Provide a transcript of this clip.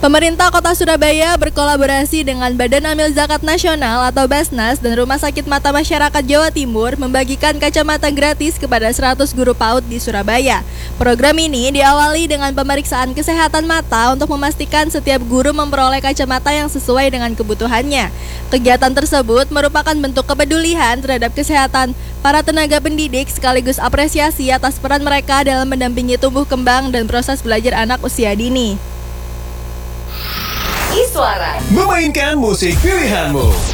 Pemerintah Kota Surabaya berkolaborasi dengan Badan Amil Zakat Nasional atau Basnas dan Rumah Sakit Mata Masyarakat Jawa Timur membagikan kacamata gratis kepada 100 guru PAUD di Surabaya. Program ini diawali dengan pemeriksaan kesehatan mata untuk memastikan setiap guru memperoleh kacamata yang sesuai dengan kebutuhannya. Kegiatan tersebut merupakan bentuk kepedulian terhadap kesehatan para tenaga pendidik sekaligus apresiasi atas peran mereka dalam mendampingi tumbuh kembang dan proses belajar anak usia dini. Iswara memainkan musik pilihanmu.